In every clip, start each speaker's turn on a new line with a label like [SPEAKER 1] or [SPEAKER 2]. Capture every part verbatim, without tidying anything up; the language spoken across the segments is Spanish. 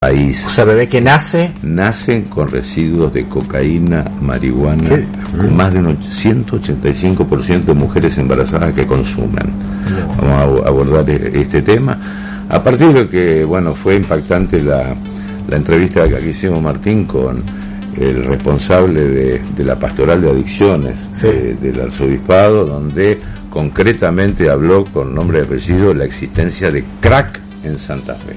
[SPEAKER 1] país.
[SPEAKER 2] O sea, bebé que nace...
[SPEAKER 1] Nacen con residuos de cocaína, marihuana,
[SPEAKER 2] ¿Qué?
[SPEAKER 1] con más de un ciento ochenta y cinco por ciento de mujeres embarazadas que consumen. No. Vamos a abordar este tema. A partir de lo que, bueno, fue impactante la, la entrevista que hicimos, Martín, con el responsable de, de la pastoral de adicciones, sí, de, del arzobispado, donde concretamente habló con nombre y apellido la existencia de crack en Santa Fe.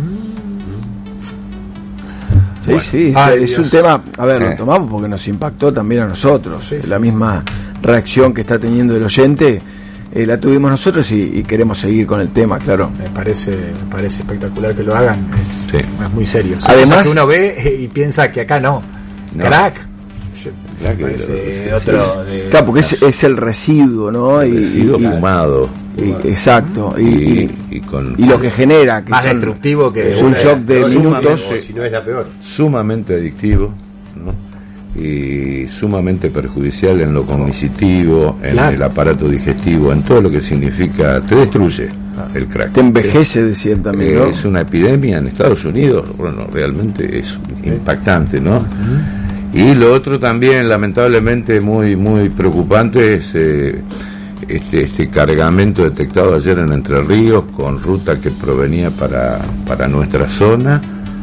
[SPEAKER 3] Sí, bueno. sí,
[SPEAKER 2] Ay,
[SPEAKER 3] es
[SPEAKER 2] Dios.
[SPEAKER 3] un tema, a ver,
[SPEAKER 1] Eh.
[SPEAKER 3] lo tomamos porque nos impactó también a nosotros,
[SPEAKER 2] Sí,
[SPEAKER 3] la
[SPEAKER 2] sí,
[SPEAKER 3] misma reacción que está teniendo el oyente, eh, la tuvimos nosotros y, y queremos seguir con el tema, claro.
[SPEAKER 2] Me parece, me parece espectacular que lo hagan, es,
[SPEAKER 1] Sí.
[SPEAKER 2] es muy serio. Son
[SPEAKER 3] Además-
[SPEAKER 2] cosas que uno ve y piensa que acá no.
[SPEAKER 1] No.
[SPEAKER 2] Crack.
[SPEAKER 1] Crack,
[SPEAKER 2] Me parece
[SPEAKER 1] sí,
[SPEAKER 2] otro de...
[SPEAKER 3] Claro, porque es, es el residuo, ¿no?
[SPEAKER 1] El
[SPEAKER 3] Y-
[SPEAKER 1] residuo
[SPEAKER 3] y-
[SPEAKER 1] fumado.
[SPEAKER 3] y- exacto, y,
[SPEAKER 1] Y,
[SPEAKER 3] y,
[SPEAKER 1] y con
[SPEAKER 3] y lo que genera, que
[SPEAKER 2] Más
[SPEAKER 3] son-
[SPEAKER 2] destructivo que
[SPEAKER 3] es un
[SPEAKER 2] una-
[SPEAKER 3] shock de
[SPEAKER 1] sumamente-
[SPEAKER 3] minutos.
[SPEAKER 1] Sí.
[SPEAKER 4] Si no es la peor.
[SPEAKER 1] sumamente adictivo, ¿no? Y sumamente perjudicial en lo cognitivo, en
[SPEAKER 2] Claro.
[SPEAKER 1] el aparato digestivo, en todo lo que significa, te destruye el crack.
[SPEAKER 3] Te envejece, decían también,
[SPEAKER 1] Eh,
[SPEAKER 3] ¿no?
[SPEAKER 1] Es una epidemia en Estados Unidos, bueno, realmente es impactante, ¿no? Y lo otro también, lamentablemente, muy muy preocupante es eh, este, este cargamento detectado ayer en Entre Ríos con ruta que provenía para, para nuestra zona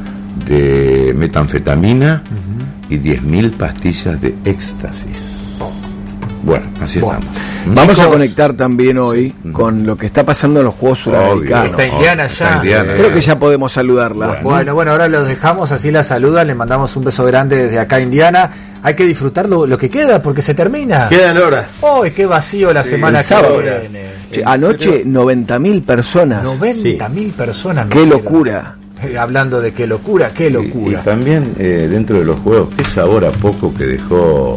[SPEAKER 1] de metanfetamina y diez mil pastillas de éxtasis. Bueno, así
[SPEAKER 2] Bueno.
[SPEAKER 1] estamos.
[SPEAKER 3] Vamos a
[SPEAKER 2] Chicos,
[SPEAKER 3] conectar también hoy
[SPEAKER 1] Sí.
[SPEAKER 3] con lo que está pasando en los Juegos Suramericanos.
[SPEAKER 2] Está Indiana ya.
[SPEAKER 1] Está Indiana.
[SPEAKER 3] Creo que ya podemos saludarla.
[SPEAKER 1] Bueno.
[SPEAKER 2] Bueno, bueno, ahora los dejamos, así la saludan, le mandamos un beso grande desde acá a Indiana. Hay que disfrutar lo, lo que queda porque se termina.
[SPEAKER 4] Quedan horas.
[SPEAKER 2] ¡Uy, qué vacío la
[SPEAKER 4] Sí,
[SPEAKER 2] semana
[SPEAKER 3] el
[SPEAKER 2] que
[SPEAKER 3] sábado.
[SPEAKER 2] viene!
[SPEAKER 3] Che, anoche noventa mil personas.
[SPEAKER 2] noventa mil personas.
[SPEAKER 3] Qué
[SPEAKER 2] metieron.
[SPEAKER 3] locura.
[SPEAKER 2] Eh, Hablando de qué locura, qué
[SPEAKER 1] Y, y
[SPEAKER 2] locura.
[SPEAKER 1] también eh, dentro de los juegos, qué sabor a poco que dejó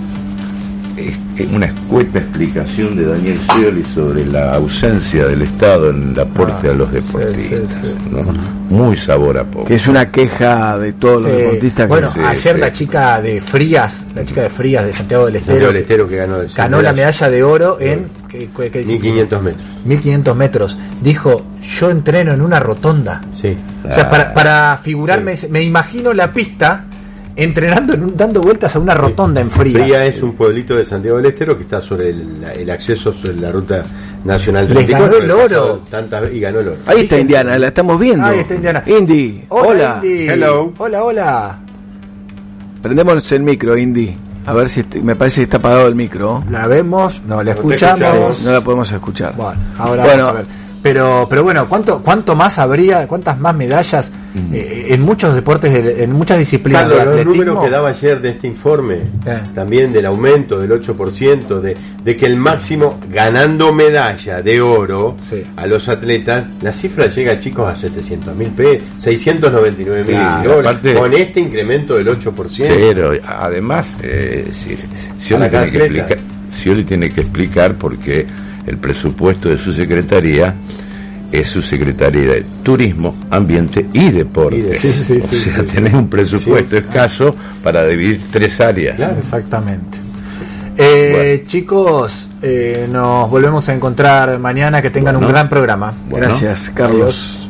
[SPEAKER 1] eh, eh, una escueta explicación de Daniel Scioli sobre la ausencia del Estado en el aporte
[SPEAKER 2] Ah,
[SPEAKER 1] a los
[SPEAKER 2] sí,
[SPEAKER 1] deportistas,
[SPEAKER 2] sí, sí.
[SPEAKER 1] ¿no? Muy sabor a poco.
[SPEAKER 3] Que es una queja de todos los
[SPEAKER 2] Sí.
[SPEAKER 3] deportistas.
[SPEAKER 2] Bueno,
[SPEAKER 3] que
[SPEAKER 1] sí,
[SPEAKER 2] ayer
[SPEAKER 1] sí.
[SPEAKER 2] la chica de Frías, la chica de Frías de Santiago del Estero,
[SPEAKER 4] Santiago del Estero que ganó el
[SPEAKER 2] ganó la medalla de oro en ¿qué, qué, qué
[SPEAKER 4] mil quinientos metros.
[SPEAKER 2] mil quinientos metros. Dijo, yo entreno en una rotonda.
[SPEAKER 4] Sí.
[SPEAKER 2] O sea, para, para figurarme, me imagino la pista entrenando, en un- dando vueltas a una rotonda en Frías.
[SPEAKER 4] Fría es un pueblito de Santiago del Estero que está sobre el, la- el acceso sobre la ruta nacional
[SPEAKER 2] Les
[SPEAKER 4] treinta y cuatro,
[SPEAKER 2] ganó el oro.
[SPEAKER 4] pasado tantas ve- y ganó el oro.
[SPEAKER 3] Ahí está
[SPEAKER 2] Fíjense.
[SPEAKER 3] Indiana, la estamos viendo.
[SPEAKER 2] Ahí está Indiana.
[SPEAKER 3] Indy, hola.
[SPEAKER 2] Indy.
[SPEAKER 4] Hello.
[SPEAKER 2] Hola, hola.
[SPEAKER 3] Prendemos el micro, Indy. A ver si est- me parece que está apagado el micro.
[SPEAKER 2] La vemos, no la
[SPEAKER 4] te
[SPEAKER 2] escuchamos.
[SPEAKER 4] escuchamos.
[SPEAKER 3] Sí, no la podemos escuchar.
[SPEAKER 2] Bueno, ahora
[SPEAKER 3] Bueno.
[SPEAKER 2] vamos a ver. Pero, pero bueno, ¿cuánto, cuánto más habría, cuántas más medallas eh, en muchos deportes, de- en muchas disciplinas
[SPEAKER 4] Carlos,
[SPEAKER 2] de
[SPEAKER 4] los
[SPEAKER 2] atletismo?
[SPEAKER 4] números que daba ayer de este informe,
[SPEAKER 2] Eh.
[SPEAKER 4] también del aumento del ocho por ciento, de, de que el máximo, ganando medalla de oro
[SPEAKER 2] Sí.
[SPEAKER 4] a los atletas, la cifra llega, chicos, a setecientos mil pesos, seiscientos noventa y nueve mil
[SPEAKER 1] Claro,
[SPEAKER 4] dólares,
[SPEAKER 1] aparte-
[SPEAKER 4] con este incremento del ocho por ciento.
[SPEAKER 1] Pero además, eh, si, Scioli
[SPEAKER 4] Para cada
[SPEAKER 1] tiene, que
[SPEAKER 4] atleta.
[SPEAKER 1] explicar, Scioli tiene que explicar porque el presupuesto de su secretaría es su secretaría de Turismo, Ambiente y Deporte.
[SPEAKER 4] Y de-
[SPEAKER 2] Sí, sí, sí,
[SPEAKER 1] o
[SPEAKER 2] sí,
[SPEAKER 1] sea,
[SPEAKER 2] sí, sí.
[SPEAKER 1] tenés un presupuesto escaso para dividir tres áreas.
[SPEAKER 2] Claro, exactamente. Eh,
[SPEAKER 1] Bueno.
[SPEAKER 2] Chicos, eh, nos volvemos a encontrar mañana. Que tengan
[SPEAKER 1] Bueno.
[SPEAKER 2] un gran programa.
[SPEAKER 1] Bueno.
[SPEAKER 3] Gracias, Carlos.
[SPEAKER 2] Adiós.